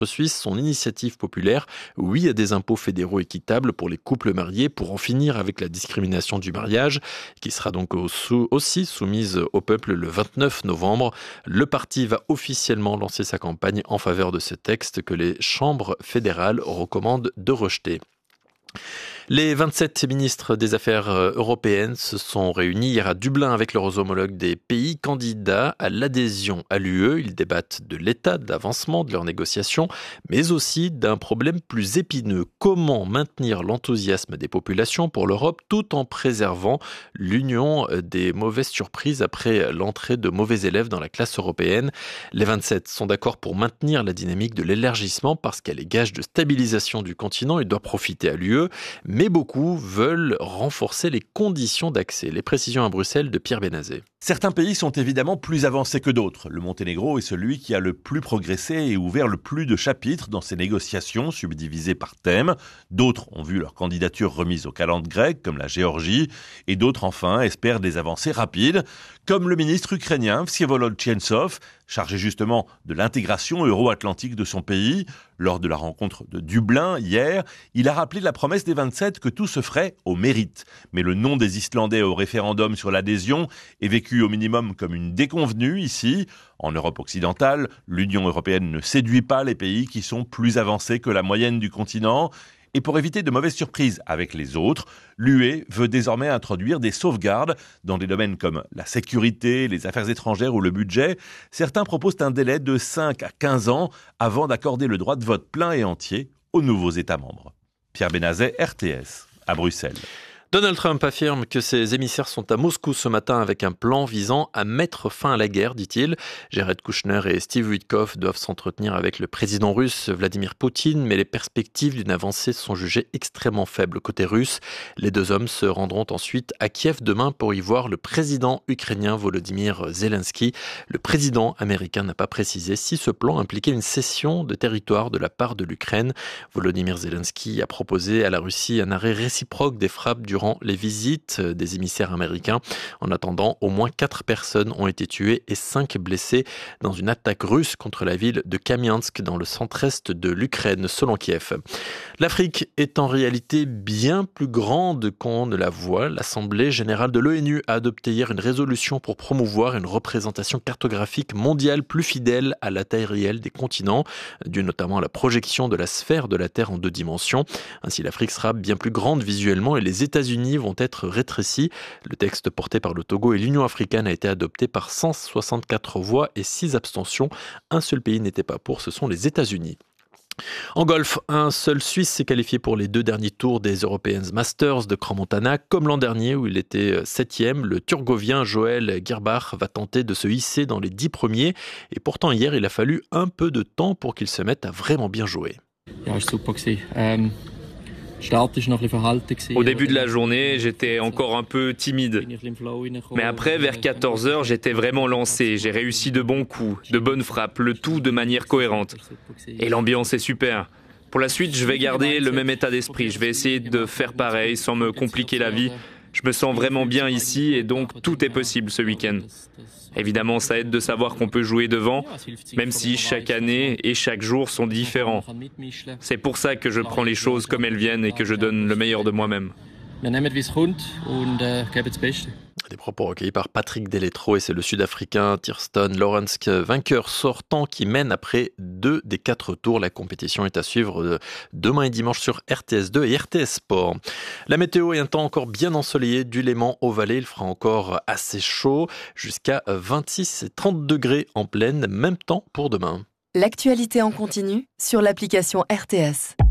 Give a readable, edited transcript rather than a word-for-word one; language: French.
Suisse son initiative populaire Oui à des impôts fédéraux équitables pour les couples mariés pour en finir avec la discrimination du mariage, qui sera donc aussi soumise au peuple le 29 novembre. Le parti va officiellement lancer sa campagne en faveur de ce texte que les chambres fédérales recommandent de rejeter. Les 27 ministres des Affaires européennes se sont réunis hier à Dublin avec leurs homologues des pays candidats à l'adhésion à l'UE. Ils débattent de l'état d'avancement de leurs négociations, mais aussi d'un problème plus épineux. Comment maintenir l'enthousiasme des populations pour l'Europe tout en préservant l'union des mauvaises surprises après l'entrée de mauvais élèves dans la classe européenne. Les 27 sont d'accord pour maintenir la dynamique de l'élargissement parce qu'elle est gage de stabilisation du continent et doit profiter à l'UE. Mais beaucoup veulent renforcer les conditions d'accès. Les précisions à Bruxelles de Pierre Benazet. Certains pays sont évidemment plus avancés que d'autres. Le Monténégro est celui qui a le plus progressé et ouvert le plus de chapitres dans ses négociations subdivisées par thème. D'autres ont vu leur candidature remise aux calendes grecques, comme la Géorgie, et d'autres enfin espèrent des avancées rapides, comme le ministre ukrainien Vsevolod Tchentsov, chargé justement de l'intégration euro-atlantique de son pays. Lors de la rencontre de Dublin hier, il a rappelé la promesse des 27 que tout se ferait au mérite. Mais le nom des Islandais au référendum sur l'adhésion est vécu au minimum comme une déconvenue ici. En Europe occidentale, l'Union européenne ne séduit pas les pays qui sont plus avancés que la moyenne du continent. Et pour éviter de mauvaises surprises avec les autres, l'UE veut désormais introduire des sauvegardes dans des domaines comme la sécurité, les affaires étrangères ou le budget. Certains proposent un délai de 5 à 15 ans avant d'accorder le droit de vote plein et entier aux nouveaux États membres. Pierre Benazet, RTS, à Bruxelles. Donald Trump affirme que ses émissaires sont à Moscou ce matin avec un plan visant à mettre fin à la guerre, dit-il. Jared Kushner et Steve Witkoff doivent s'entretenir avec le président russe Vladimir Poutine, mais les perspectives d'une avancée sont jugées extrêmement faibles côté russe. Les deux hommes se rendront ensuite à Kiev demain pour y voir le président ukrainien Volodymyr Zelensky. Le président américain n'a pas précisé si ce plan impliquait une cession de territoire de la part de l'Ukraine. Volodymyr Zelensky a proposé à la Russie un arrêt réciproque des frappes durant les visites des émissaires américains. En attendant, au moins 4 personnes ont été tuées et 5 blessées dans une attaque russe contre la ville de Kamiansk dans le centre-est de l'Ukraine, selon Kiev. L'Afrique est en réalité bien plus grande qu'on ne la voit. L'Assemblée générale de l'ONU a adopté hier une résolution pour promouvoir une représentation cartographique mondiale plus fidèle à la taille réelle des continents, due notamment à la projection de la sphère de la Terre en 2 dimensions. Ainsi, l'Afrique sera bien plus grande visuellement et les États-Unis vont être rétrécis. Le texte porté par le Togo et l'Union africaine a été adopté par 164 voix et 6 abstentions. Un seul pays n'était pas pour, ce sont les États-Unis. En golf, un seul Suisse s'est qualifié pour les 2 derniers tours des European Masters de Crans-Montana. Comme l'an dernier où il était 7e, le Turgovien Joel Gerbach va tenter de se hisser dans les 10 premiers. Et pourtant hier, il a fallu un peu de temps pour qu'il se mette à vraiment bien jouer. Au début de la journée, j'étais encore un peu timide. Mais après, vers 14h, j'étais vraiment lancé. J'ai réussi de bons coups, de bonnes frappes, le tout de manière cohérente. Et l'ambiance est super. Pour la suite, je vais garder le même état d'esprit. Je vais essayer de faire pareil sans me compliquer la vie. Je me sens vraiment bien ici et donc tout est possible ce week-end. Évidemment, ça aide de savoir qu'on peut jouer devant, même si chaque année et chaque jour sont différents. C'est pour ça que je prends les choses comme elles viennent et que je donne le meilleur de moi-même. Des propos recueillis par Patrick Deletro et c'est le Sud-Africain Thriston Lawrence, vainqueur sortant qui mène après 2 des 4 tours. La compétition est à suivre demain et dimanche sur RTS2 et RTS Sport. La météo est un temps encore bien ensoleillé du Léman au Valais. Il fera encore assez chaud jusqu'à 26 et 30 degrés en pleine, même temps pour demain. L'actualité en continu sur l'application RTS.